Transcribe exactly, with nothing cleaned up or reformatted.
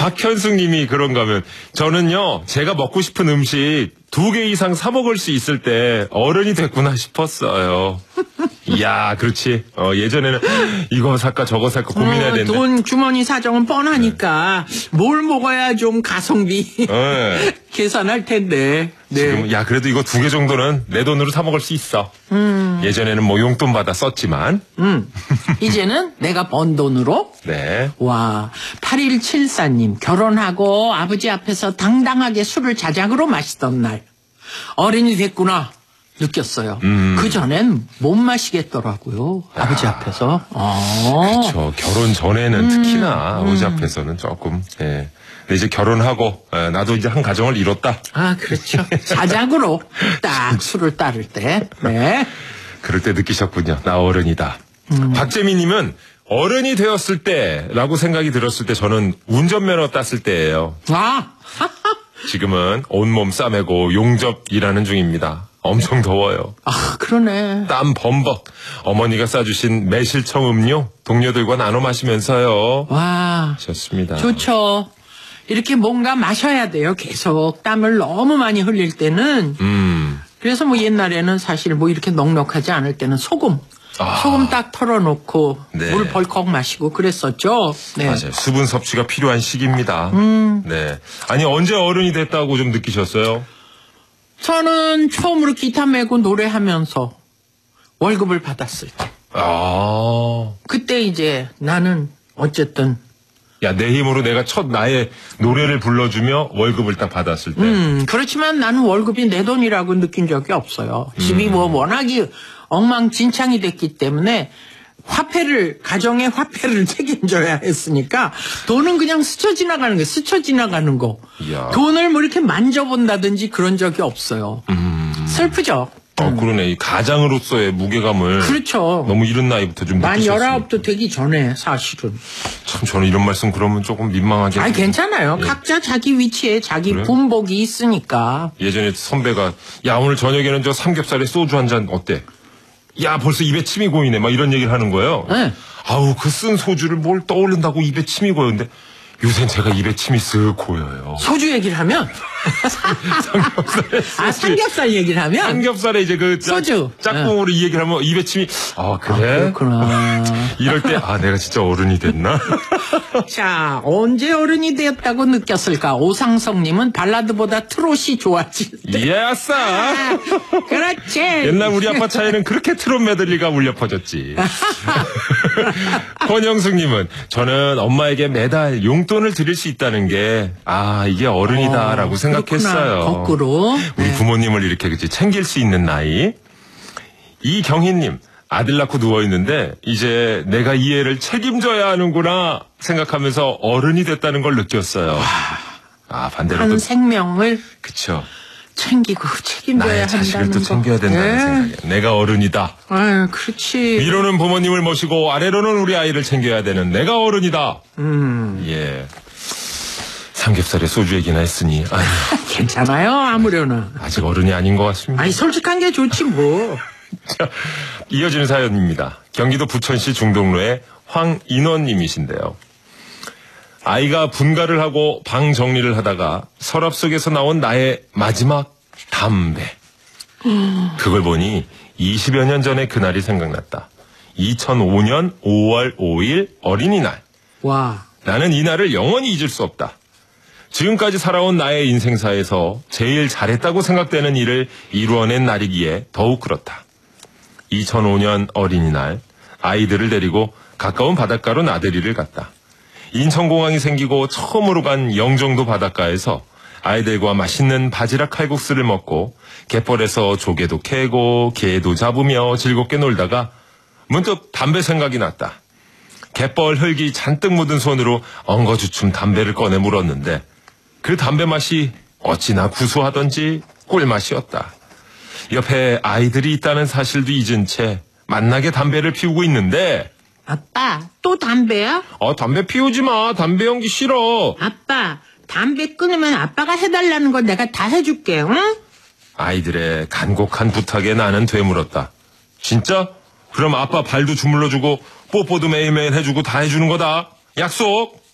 박현숙 님이 그런가 하면, 저는요, 제가 먹고 싶은 음식 두 개 이상 사 먹을 수 있을 때 어른이 됐구나 싶었어요. 이야, 그렇지. 어, 예전에는 이거 살까 저거 살까 고민해야 되는데. 어, 돈 주머니 사정은 뻔하니까 네. 뭘 먹어야 좀 가성비 네. 계산할 텐데. 네. 지금 야 그래도 이거 두 개 정도는 내 돈으로 사 먹을 수 있어. 음. 예전에는 뭐 용돈 받아 썼지만. 음. 이제는 내가 번 돈으로. 네. 와, 팔일칠사 님 결혼하고 아버지 앞에서 당당하게 술을 자작으로 마시던 날 어른이 됐구나 느꼈어요. 음. 그전엔 못 마시겠더라고요. 아. 아버지 앞에서. 어. 그렇죠. 결혼 전에는 음. 특히나 아버지 음. 앞에서는 조금. 예. 근데 이제 결혼하고 에, 나도 이제 한 가정을 이뤘다. 아, 그렇죠. 자작으로 딱 술을 따를 때. 네. 그럴 때 느끼셨군요. 나 어른이다. 음. 박재민님은 어른이 되었을 때라고 생각이 들었을 때 저는 운전면허 땄을 때예요. 아. 지금은 온몸 싸매고 용접 일하는 중입니다. 엄청 더워요. 아, 그러네. 땀 범벅. 어머니가 싸주신 매실청 음료 동료들과 나눠 마시면서요. 와. 하셨습니다. 좋죠. 이렇게 뭔가 마셔야 돼요. 계속 땀을 너무 많이 흘릴 때는. 음. 그래서 뭐 옛날에는 사실 뭐 이렇게 넉넉하지 않을 때는 소금. 아. 소금 딱 털어놓고 네. 물 벌컥 마시고 그랬었죠. 네. 맞아요. 수분 섭취가 필요한 시기입니다. 음. 네. 아니 언제 어른이 됐다고 좀 느끼셨어요? 저는 처음으로 기타 메고 노래하면서 월급을 받았을 때. 아. 그때 이제 나는 어쨌든 야, 내 힘으로 내가 첫 나의 노래를 불러주며 월급을 딱 받았을 때. 음, 그렇지만 나는 월급이 내 돈이라고 느낀 적이 없어요. 집이 음. 뭐 워낙이 엉망진창이 됐기 때문에 화폐를, 가정의 화폐를 책임져야 했으니까 돈은 그냥 스쳐 지나가는 거, 스쳐 지나가는 거. 이야. 돈을 뭐 이렇게 만져본다든지 그런 적이 없어요. 음. 슬프죠. 어, 그러네. 이 가장으로서의 무게감을. 그렇죠. 너무 이른 나이부터 좀 만 느끼셨으니까. 열아홉도 되기 전에 사실은. 참 저는 이런 말씀 그러면 조금 민망하게. 아니, 괜찮아요. 예. 각자 자기 위치에 자기 그래? 분복이 있으니까. 예전에 선배가, 야, 오늘 저녁에는 저 삼겹살에 소주 한 잔 어때? 야, 벌써 입에 침이 고이네. 막 이런 얘기를 하는 거예요. 네. 아우, 그 쓴 소주를 뭘 떠올린다고 입에 침이 고였는데. 요새는 제가 입에 침이 쓱 고여요. 소주 얘기를 하면? 삼겹살에 아, 삼겹살 얘기를 하면? 삼겹살에 이제 그 짜, 소주. 짝꿍으로 네. 이 얘기를 하면 입에 침이, 아, 그래? 아, 그렇구나. 이럴 때, 아, 내가 진짜 어른이 됐나? 자, 언제 어른이 되었다고 느꼈을까? 오상성님은 발라드보다 트롯이 좋아질 때. 예싸! 아, 그렇지. 옛날 우리 아빠 차에는 그렇게 트롯 메들리가 울려 퍼졌지. 권영숙님은 저는 엄마에게 매달 용돈을 드릴 수 있다는 게, 아, 이게 어른이다라고 어, 생각했어요. 그렇구나. 거꾸로. 우리 네. 부모님을 이렇게 그치, 챙길 수 있는 나이. 이경희님, 아들 낳고 누워있는데, 이제 내가 이 애를 책임져야 하는구나 생각하면서 어른이 됐다는 걸 느꼈어요. 와, 아, 반대로. 한 또, 생명을. 그쵸. 챙기고 책임져야 나의 한다는 자식을 또 거. 챙겨야 된다는 네. 생각이에요. 내가 어른이다. 아유, 그렇지. 위로는 부모님을 모시고 아래로는 우리 아이를 챙겨야 되는 내가 어른이다. 음. 예. 삼겹살에 소주 얘기나 했으니. 아유. 괜찮아요, 아무려나. 아직 어른이 아닌 것 같습니다. 아니, 솔직한 게 좋지 뭐. 자, 이어지는 사연입니다. 경기도 부천시 중동로의 황인원님이신데요. 아이가 분가를 하고 방 정리를 하다가 서랍 속에서 나온 나의 마지막 담배. 그걸 보니 이십여 년 전의 그날이 생각났다. 이천오 년 오월 오일 어린이날. 와. 나는 이 날을 영원히 잊을 수 없다. 지금까지 살아온 나의 인생사에서 제일 잘했다고 생각되는 일을 이루어낸 날이기에 더욱 그렇다. 이천오 년 어린이날 아이들을 데리고 가까운 바닷가로 나들이를 갔다. 인천공항이 생기고 처음으로 간 영종도 바닷가에서 아이들과 맛있는 바지락 칼국수를 먹고 갯벌에서 조개도 캐고 개도 잡으며 즐겁게 놀다가 문득 담배 생각이 났다. 갯벌 흙이 잔뜩 묻은 손으로 엉거주춤 담배를 꺼내 물었는데 그 담배 맛이 어찌나 구수하던지 꿀맛이었다. 옆에 아이들이 있다는 사실도 잊은 채 만나게 담배를 피우고 있는데 아빠, 또 담배야? 어, 담배 피우지 마. 담배 연기 싫어. 아빠, 담배 끊으면 아빠가 해달라는 거 내가 다 해줄게, 응? 아이들의 간곡한 부탁에 나는 되물었다. 진짜? 그럼 아빠 발도 주물러주고 뽀뽀도 매일매일 해주고 다 해주는 거다. 약속!